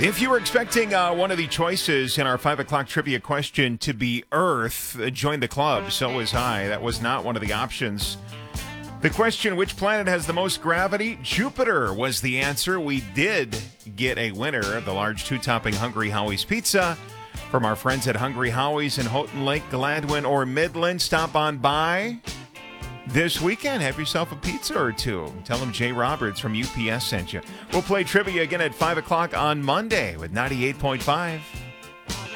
If you were expecting one of the choices in our 5 o'clock trivia question to be Earth, join the club. So was I. That was not one of the options. The question, which planet has the most gravity? Jupiter was the answer. We did get a winner of the large 2-topping Hungry Howie's pizza from our friends at Hungry Howie's in Houghton Lake, Gladwin, or Midland. Stop on by this weekend. Have yourself a pizza or two. Tell them Jay Roberts from UPS sent you. We'll play trivia again at 5 o'clock on Monday with 98.5.